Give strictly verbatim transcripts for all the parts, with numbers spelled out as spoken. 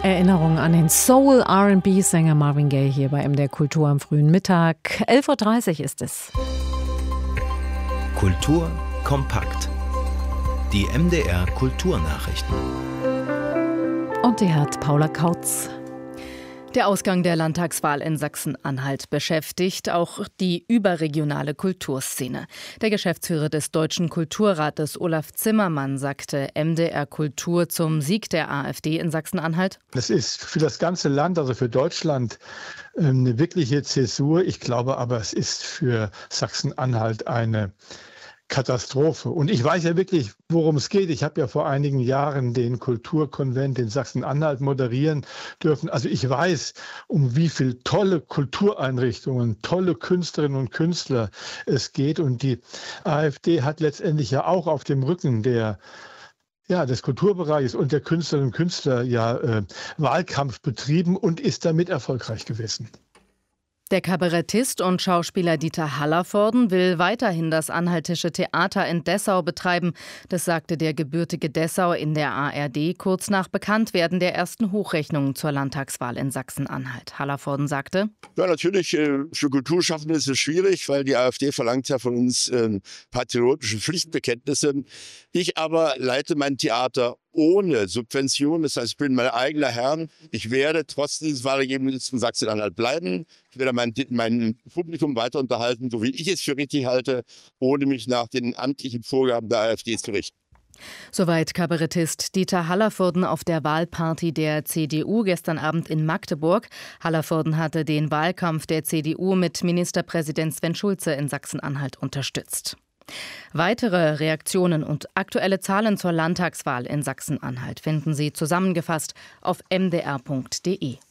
Erinnerung an den Soul-R and B-Sänger Marvin Gaye hier bei M D R Kultur am frühen Mittag. elf Uhr dreißig ist es. Kultur kompakt. Die M D R Kulturnachrichten. Und die hat Paula Kautz. Der Ausgang der Landtagswahl in Sachsen-Anhalt beschäftigt auch die überregionale Kulturszene. Der Geschäftsführer des Deutschen Kulturrates Olaf Zimmermann sagte M D R Kultur zum Sieg der AfD in Sachsen-Anhalt: Das ist für das ganze Land, also für Deutschland, eine wirkliche Zäsur. Ich glaube aber, es ist für Sachsen-Anhalt eine Katastrophe. Und ich weiß ja wirklich, worum es geht. Ich habe ja vor einigen Jahren den Kulturkonvent in Sachsen-Anhalt moderieren dürfen. Also ich weiß, um wie viele tolle Kultureinrichtungen, tolle Künstlerinnen und Künstler es geht. Und die AfD hat letztendlich ja auch auf dem Rücken der Ja, des Kulturbereichs und der Künstlerinnen und Künstler ja äh, Wahlkampf betrieben und ist damit erfolgreich gewesen. Der Kabarettist und Schauspieler Dieter Hallervorden will weiterhin das Anhaltische Theater in Dessau betreiben. Das sagte der gebürtige Dessauer in der A R D kurz nach Bekanntwerden der ersten Hochrechnungen zur Landtagswahl in Sachsen-Anhalt. Hallervorden sagte: Ja, natürlich, äh, für Kulturschaffende ist es schwierig, weil die AfD verlangt ja von uns äh, patriotische Pflichtbekenntnisse. Ich aber leite mein Theater ohne Subvention. Das heißt, ich bin mein eigener Herr. Ich werde trotz dieses Wahlergebnisses in Sachsen-Anhalt bleiben. Ich werde mein, mein Publikum weiter unterhalten, so wie ich es für richtig halte, ohne mich nach den amtlichen Vorgaben der AfD zu richten. Soweit Kabarettist Dieter Hallervorden auf der Wahlparty der C D U gestern Abend in Magdeburg. Hallervorden hatte den Wahlkampf der C D U mit Ministerpräsident Sven Schulze in Sachsen-Anhalt unterstützt. Weitere Reaktionen und aktuelle Zahlen zur Landtagswahl in Sachsen-Anhalt finden Sie zusammengefasst auf m d r punkt d e.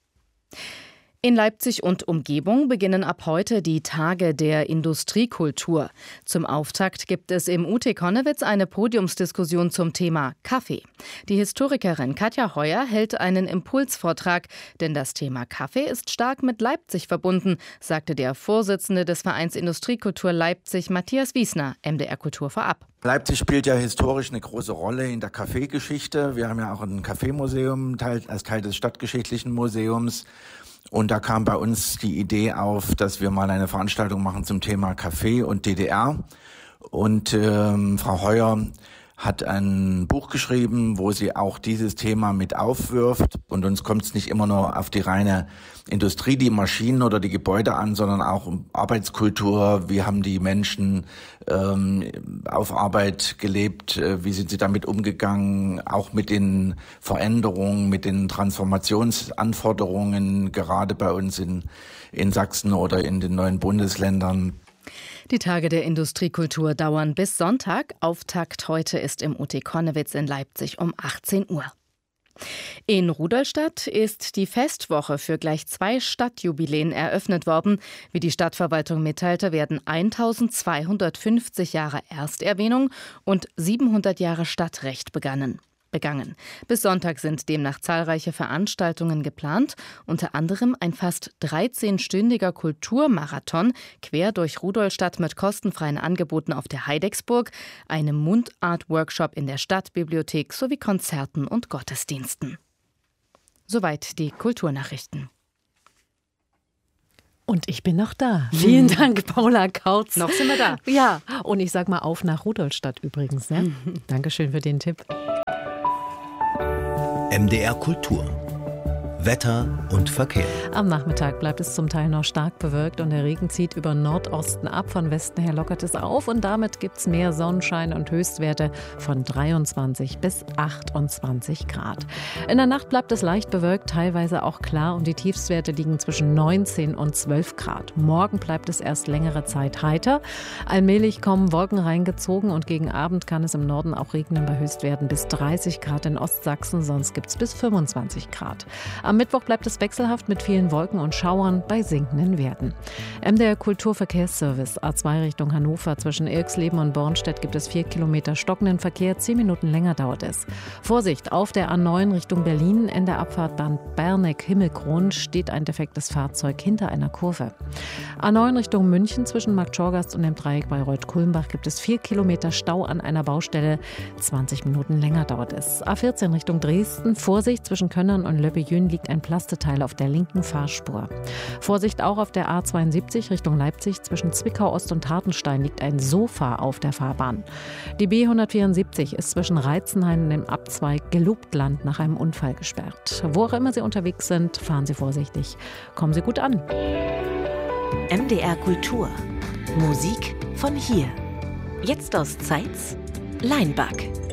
In Leipzig und Umgebung beginnen ab heute die Tage der Industriekultur. Zum Auftakt gibt es im U T Connewitz eine Podiumsdiskussion zum Thema Kaffee. Die Historikerin Katja Heuer hält einen Impulsvortrag, denn das Thema Kaffee ist stark mit Leipzig verbunden, sagte der Vorsitzende des Vereins Industriekultur Leipzig, Matthias Wiesner, M D R Kultur vorab. Leipzig spielt ja historisch eine große Rolle in der Kaffeegeschichte. Wir haben ja auch ein Kaffeemuseum als Teil des Stadtgeschichtlichen Museums. Und da kam bei uns die Idee auf, dass wir mal eine Veranstaltung machen zum Thema Kaffee und D D R. Und ähm, Frau Heuer hat ein Buch geschrieben, wo sie auch dieses Thema mit aufwirft. Und uns kommt es nicht immer nur auf die reine Industrie, die Maschinen oder die Gebäude an, sondern auch um Arbeitskultur. Wie haben die Menschen ähm, auf Arbeit gelebt? Wie sind sie damit umgegangen? Auch mit den Veränderungen, mit den Transformationsanforderungen, gerade bei uns in, in Sachsen oder in den neuen Bundesländern. Die Tage der Industriekultur dauern bis Sonntag. Auftakt heute ist im U T Connewitz in Leipzig um achtzehn Uhr. In Rudolstadt ist die Festwoche für gleich zwei Stadtjubiläen eröffnet worden. Wie die Stadtverwaltung mitteilte, werden eintausendzweihundertfünfzig Jahre Ersterwähnung und siebenhundert Jahre Stadtrecht begangen. begangen. Bis Sonntag sind demnach zahlreiche Veranstaltungen geplant, unter anderem ein fast dreizehnstündiger Kulturmarathon quer durch Rudolstadt mit kostenfreien Angeboten auf der Heidecksburg, einem Mundart-Workshop in der Stadtbibliothek sowie Konzerten und Gottesdiensten. Soweit die Kulturnachrichten. Und ich bin noch da. Vielen Dank, Paula Kautz. Noch sind wir da. Ja, und ich sag mal auf nach Rudolstadt übrigens. Ne? Dankeschön für den Tipp. M D R Kultur. Wetter und Verkehr. Am Nachmittag bleibt es zum Teil noch stark bewölkt und der Regen zieht über Nordosten ab. Von Westen her lockert es auf und damit gibt es mehr Sonnenschein und Höchstwerte von dreiundzwanzig bis achtundzwanzig Grad. In der Nacht bleibt es leicht bewölkt, teilweise auch klar und die Tiefstwerte liegen zwischen neunzehn und zwölf Grad. Morgen bleibt es erst längere Zeit heiter. Allmählich kommen Wolken reingezogen und gegen Abend kann es im Norden auch regnen bei Höchstwerten bis dreißig Grad in Ostsachsen, sonst gibt es bis fünfundzwanzig Grad. Am Am Mittwoch bleibt es wechselhaft mit vielen Wolken und Schauern bei sinkenden Werten. M D R Kulturverkehrsservice A zwei Richtung Hannover. Zwischen Irxleben und Bornstedt gibt es vier Kilometer stockenden Verkehr. Zehn Minuten länger dauert es. Vorsicht, auf der A neun Richtung Berlin in der Abfahrtbahn Berneck-Himmelkron steht ein defektes Fahrzeug hinter einer Kurve. A neun Richtung München zwischen Marktschorgast und dem Dreieck Bayreuth-Kulmbach gibt es vier Kilometer Stau an einer Baustelle. zwanzig Minuten länger dauert es. A vierzehn Richtung Dresden. Vorsicht, zwischen Könnern und Löppejün liegt ein Plasteteil auf der linken Fahrspur. Vorsicht auch auf der A zweiundsiebzig Richtung Leipzig. Zwischen Zwickau Ost und Hartenstein liegt ein Sofa auf der Fahrbahn. Die B hundertvierundsiebzig ist zwischen Reizenhain und dem Abzweig Gelobtland nach einem Unfall gesperrt. Wo auch immer Sie unterwegs sind, fahren Sie vorsichtig. Kommen Sie gut an. M D R Kultur. Musik von hier. Jetzt aus Zeitz, Leinbach.